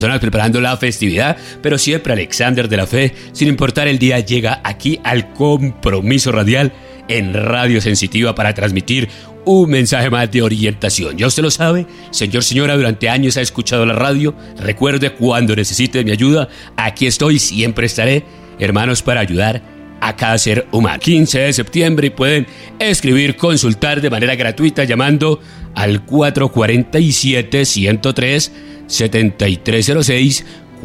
preparando la festividad, pero siempre Alexander de la Fe, sin importar el día, llega aquí al compromiso radial en Radio Sensitiva para transmitir un mensaje más de orientación. Ya usted lo sabe, señor, señora, durante años ha escuchado la radio. Recuerde, cuando necesite mi ayuda, aquí estoy, siempre estaré, hermanos, para ayudar a cada ser humano. 15 de septiembre y pueden escribir, consultar de manera gratuita llamando al 447-103-7306,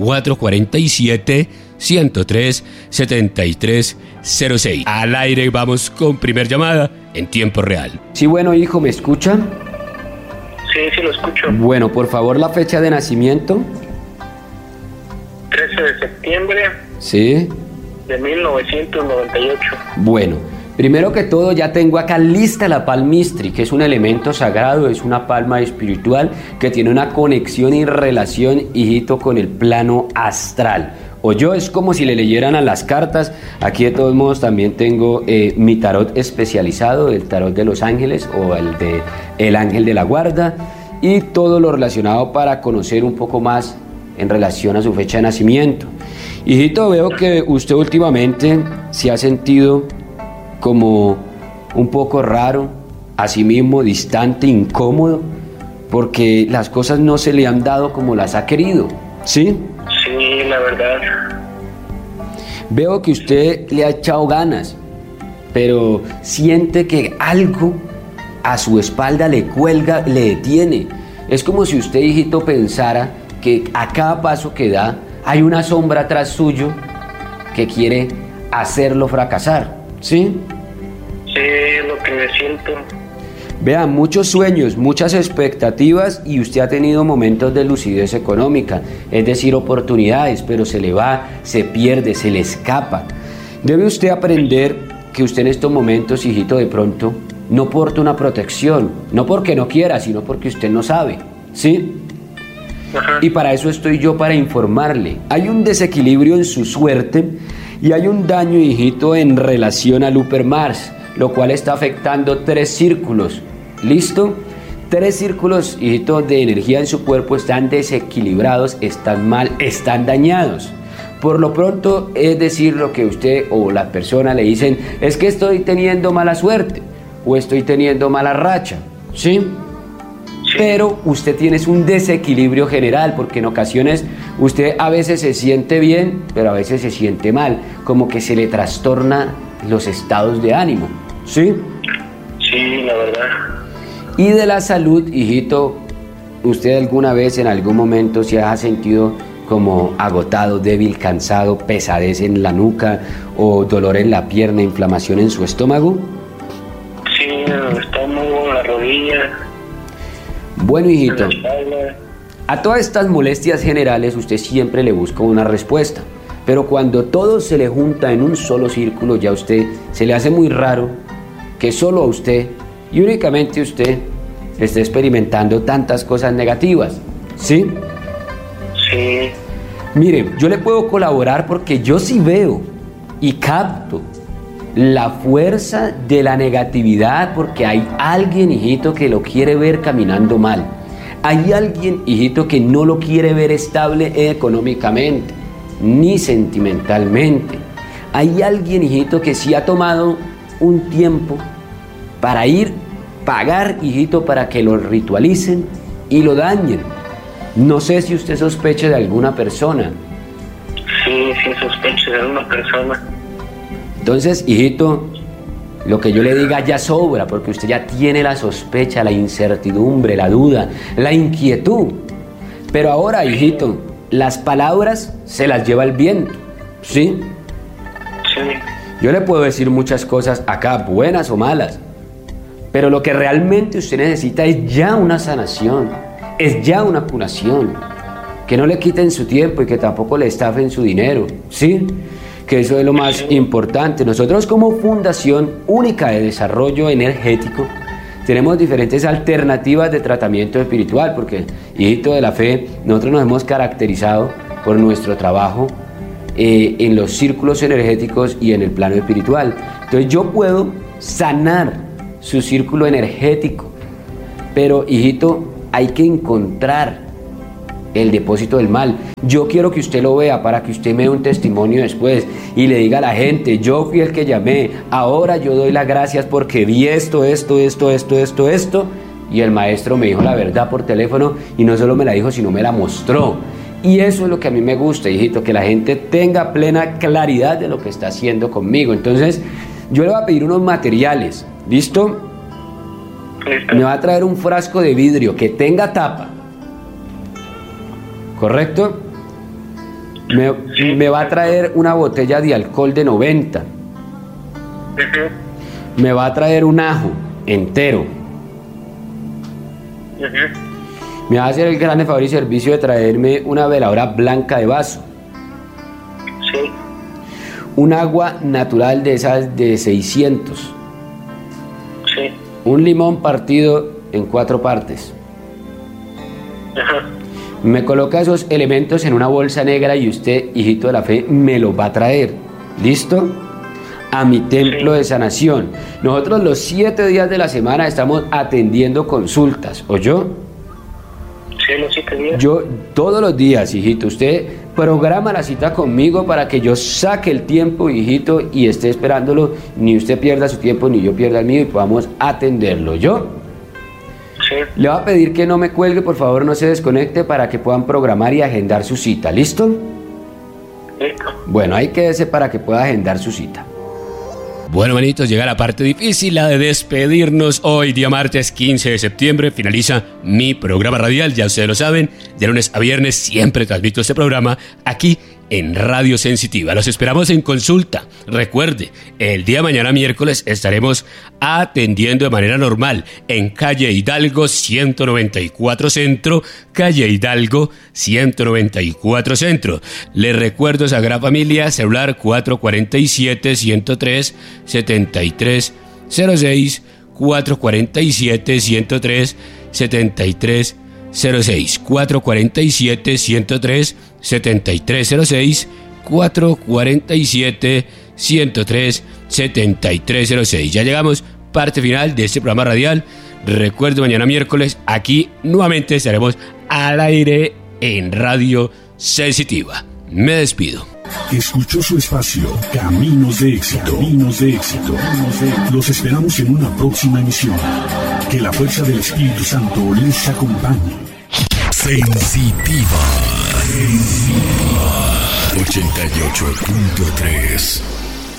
447-103-7306. Al aire vamos con primer llamada en tiempo real. Sí, bueno, hijo, ¿me escucha? Sí, sí lo escucho. Bueno, por favor, la fecha de nacimiento. 13 de septiembre Sí. de 1998. Bueno, primero que todo ya tengo acá lista la palmistri, que es un elemento sagrado, es una palma espiritual que tiene una conexión y relación, hijito, con el plano astral. O yo es como si le leyeran a las cartas. Aquí de todos modos también tengo mi tarot especializado, el tarot de los ángeles o el de el ángel de la guarda, y todo lo relacionado para conocer un poco más en relación a su fecha de nacimiento. Hijito, veo que usted últimamente se ha sentido como un poco raro, asimismo distante, incómodo, porque las cosas no se le han dado como las ha querido, ¿sí? Sí, la verdad. Veo que usted le ha echado ganas, pero siente que algo a su espalda le cuelga, le detiene. Es como si usted, hijito, pensara que a cada paso que da hay una sombra atrás suyo que quiere hacerlo fracasar, ¿sí? Sí, es lo que me siento. Vea, muchos sueños, muchas expectativas, y usted ha tenido momentos de lucidez económica, es decir, oportunidades, pero se le va, se pierde, se le escapa. Debe usted aprender que usted en estos momentos, hijito, de pronto no porta una protección, no porque no quiera, sino porque usted no sabe, ¿sí? Ajá. Y para eso estoy yo, para informarle. Hay un desequilibrio en su suerte y hay un daño, hijito, en relación a Luper Mars, lo cual está afectando 3 círculos. ¿Listo? 3 círculos, hijito, de energía en su cuerpo están desequilibrados, están mal, están dañados. Por lo pronto, es decir, lo que usted o la persona le dicen es que estoy teniendo mala suerte o estoy teniendo mala racha, ¿sí? Pero usted tiene un desequilibrio general, porque en ocasiones usted a veces se siente bien, pero a veces se siente mal, como que se le trastorna los estados de ánimo, ¿sí? Sí, la verdad. Y de la salud, hijito, ¿usted alguna vez en algún momento se ha sentido como agotado, débil, cansado, pesadez en la nuca o dolor en la pierna, inflamación en su estómago? Sí, en el estómago, en la rodilla. Bueno, hijito, En la espalda. a todas estas molestias generales usted siempre le busca una respuesta, pero cuando todo se le junta en un solo círculo, ya a usted se le hace muy raro que solo a usted y únicamente usted esté experimentando tantas cosas negativas, ¿sí? Sí. Mire, yo le puedo colaborar porque yo sí veo y capto la fuerza de la negatividad, porque hay alguien, hijito, que lo quiere ver caminando mal. Hay alguien, hijito, que no lo quiere ver estable económicamente, ni sentimentalmente. Hay alguien, hijito, que sí ha tomado un tiempo para pagar, hijito, para que lo ritualicen y lo dañen. No sé si usted sospecha de alguna persona. Sí, sí sospecho de una persona. Entonces, hijito, lo que yo le diga ya sobra, porque usted ya tiene la sospecha, la incertidumbre, la duda, la inquietud. Pero ahora, hijito, las palabras se las lleva el viento, ¿sí? Sí. Yo le puedo decir muchas cosas acá, buenas o malas, pero lo que realmente usted necesita es ya una sanación, es ya una curación, que no le quiten su tiempo y que tampoco le estafen su dinero, ¿sí? Que eso es lo más importante. Nosotros, como Fundación Única de Desarrollo Energético, tenemos diferentes alternativas de tratamiento espiritual, porque, hijito de la fe, nosotros nos hemos caracterizado por nuestro trabajo en los círculos energéticos y en el plano espiritual. Entonces yo puedo sanar su círculo energético, pero, hijito, hay que encontrar el depósito del mal. Yo quiero que usted lo vea para que usted me dé un testimonio después y le diga a la gente, yo fui el que llamé, ahora yo doy las gracias porque vi esto, y el maestro me dijo la verdad por teléfono y no solo me la dijo, sino me la mostró. Y eso es lo que a mí me gusta, hijito, que la gente tenga plena claridad de lo que está haciendo conmigo. Entonces, yo le voy a pedir unos materiales, ¿listo? Me va a traer un frasco de vidrio que tenga tapa, ¿correcto? Me va a traer una botella de alcohol de 90. Me va a traer un ajo entero. Me va a hacer el grande favor y servicio de traerme una veladora blanca de vaso. Sí. Un agua natural de esas de 600. Sí. Un limón partido en 4 partes. Ajá. Me coloca esos elementos en una bolsa negra y usted, hijito de la fe, me los va a traer. ¿Listo? A mi templo de sanación. Nosotros los 7 días de la semana estamos atendiendo consultas, ¿oyó? Sí, los 7 días. Yo todos los días, hijito, usted programa la cita conmigo para que yo saque el tiempo, hijito, y esté esperándolo, ni usted pierda su tiempo, ni yo pierda el mío, y podamos atenderlo, ¿yo? Sí. Le voy a pedir que no me cuelgue, por favor, no se desconecte para que puedan programar y agendar su cita, ¿listo? Listo. Bueno, ahí quédese para que pueda agendar su cita. Bueno, manitos, llega la parte difícil, la de despedirnos. Hoy, día martes 15 de septiembre, finaliza mi programa radial. Ya ustedes lo saben, de lunes a viernes siempre transmito este programa aquí en Radio Sensitiva. Los esperamos en consulta. Recuerde, el día de mañana miércoles estaremos atendiendo de manera normal en calle Hidalgo 194 Centro, calle Hidalgo 194 Centro. Les recuerdo, Sagrada Familia, celular 447-103-7306, 447-103-7306, 447-103-7306, 447-103-7306. Ya llegamos, parte final de este programa radial. Recuerdo, mañana miércoles, aquí nuevamente estaremos al aire en Radio Sensitiva. Me despido. Escuchó su espacio Caminos de Éxito. Caminos de Éxito. Los esperamos en una próxima emisión. Que la fuerza del Espíritu Santo les acompañe. Sensitiva. 88.3